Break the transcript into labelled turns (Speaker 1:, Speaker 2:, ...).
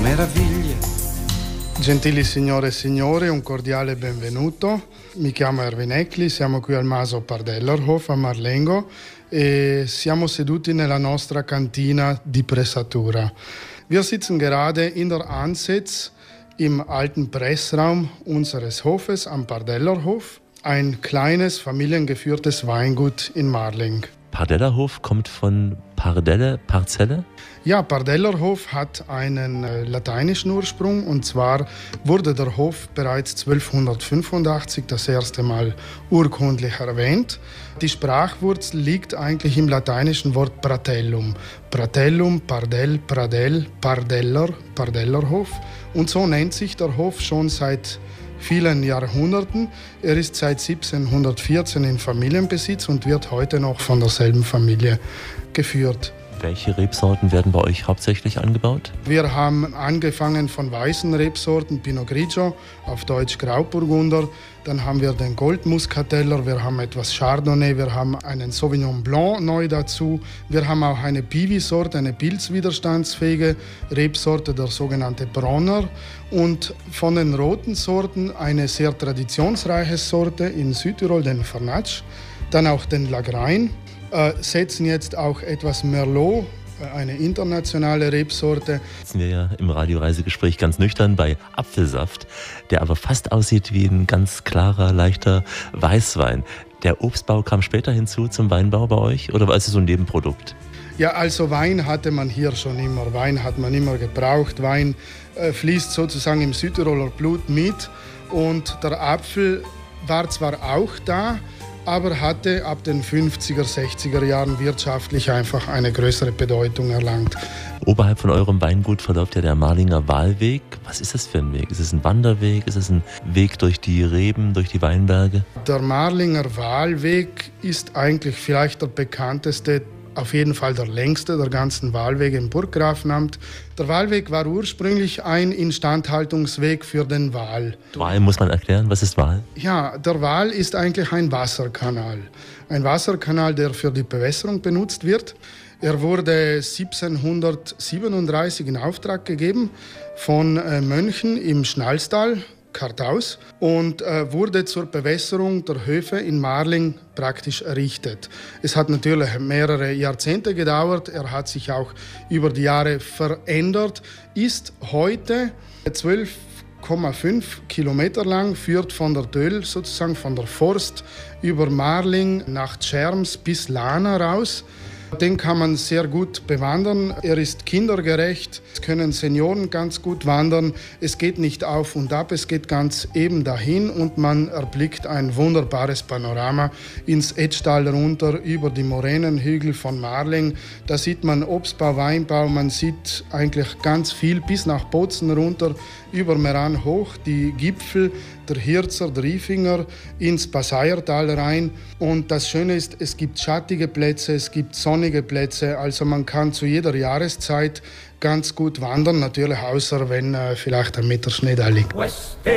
Speaker 1: meraviglia.
Speaker 2: Gentili signore e signori, un cordiale benvenuto. Mi chiamo Erwin Eckli, siamo qui al Maso Pardellerhof a Marlengo e siamo seduti nella nostra cantina di pressatura. Wir sitzen gerade in der Ansitz im alten Pressraum unseres Hofes am Pardellerhof, ein kleines familiengeführtes Weingut in Marling.
Speaker 3: Pardellerhof kommt von Pardelle, Parzelle?
Speaker 2: Ja, Pardellerhof hat einen lateinischen Ursprung, und zwar wurde der Hof bereits 1285 das erste Mal urkundlich erwähnt. Die Sprachwurzel liegt eigentlich im lateinischen Wort Pratellum. Pratellum, Pardell, Pradell, Pardeller, Pardellerhof. Und so nennt sich der Hof schon seit vielen Jahrhunderten. Er ist seit 1714 in Familienbesitz und wird heute noch von derselben Familie geführt.
Speaker 3: Welche Rebsorten werden bei euch hauptsächlich angebaut?
Speaker 2: Wir haben angefangen von weißen Rebsorten, Pinot Grigio, auf Deutsch Grauburgunder. Dann haben wir den Goldmuskateller, wir haben etwas Chardonnay, wir haben einen Sauvignon Blanc neu dazu. Wir haben auch eine Piwi-Sorte, eine pilzwiderstandsfähige Rebsorte, der sogenannte Bronner. Und von den roten Sorten eine sehr traditionsreiche Sorte in Südtirol, den Vernatsch. Dann auch den Lagrein. Setzen jetzt auch etwas Merlot, eine internationale Rebsorte.
Speaker 3: Sitzen wir ja im Radioreisegespräch ganz nüchtern bei Apfelsaft, der aber fast aussieht wie ein ganz klarer, leichter Weißwein. Der Obstbau kam später hinzu zum Weinbau bei euch oder war es so ein Nebenprodukt?
Speaker 2: Ja, also Wein hatte man hier schon immer. Wein hat man immer gebraucht. Wein fließt sozusagen im Südtiroler Blut mit. Und der Apfel war zwar auch da, aber hatte ab den 50er, 60er Jahren wirtschaftlich einfach eine größere Bedeutung erlangt.
Speaker 3: Oberhalb von eurem Weingut verläuft ja der Marlinger Wahlweg. Was ist das für ein Weg? Ist es ein Wanderweg? Ist es ein Weg durch die Reben, durch die Weinberge?
Speaker 2: Der Marlinger Wahlweg ist eigentlich vielleicht der bekannteste, auf jeden Fall der längste der ganzen Wahlwege im Burggrafenamt. Der Wahlweg war ursprünglich ein Instandhaltungsweg für den Waal.
Speaker 3: Waal muss man erklären, was ist Waal?
Speaker 2: Ja, der Waal ist eigentlich ein Wasserkanal. Ein Wasserkanal, der für die Bewässerung benutzt wird. Er wurde 1737 in Auftrag gegeben von Mönchen im Schnalstal, Kartaus, und wurde zur Bewässerung der Höfe in Marling praktisch errichtet. Es hat natürlich mehrere Jahrzehnte gedauert, er hat sich auch über die Jahre verändert, ist heute 12,5 Kilometer lang, führt von der Döll, sozusagen von der Forst, über Marling nach Tscherms bis Lana raus. Den kann man sehr gut bewandern. Er ist kindergerecht. Es können Senioren ganz gut wandern. Es geht nicht auf und ab, es geht ganz eben dahin und man erblickt ein wunderbares Panorama ins Etschtal runter über die Moränenhügel von Marling. Da sieht man Obstbau, Weinbau, man sieht eigentlich ganz viel bis nach Bozen runter, über Meran hoch, die Gipfel, der Hirzer, der Riefinger, ins Passaiertal rein. Und das Schöne ist, es gibt schattige Plätze, es gibt sonnige Plätze, also man kann zu jeder Jahreszeit ganz gut wandern, natürlich außer wenn vielleicht ein Meter Schnee da liegt.